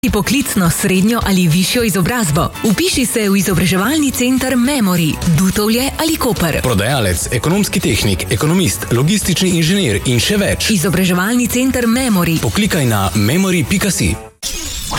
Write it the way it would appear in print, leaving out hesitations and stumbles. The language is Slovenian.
Poklicno, srednjo ali višjo izobrazbo. Vpiši se v izobraževalni center Memory, Dutovlje ali Koper. Prodajalec, ekonomski tehnik, ekonomist, logistični inženir in še več. Izobraževalni center Memory. Poklikaj na memory.si.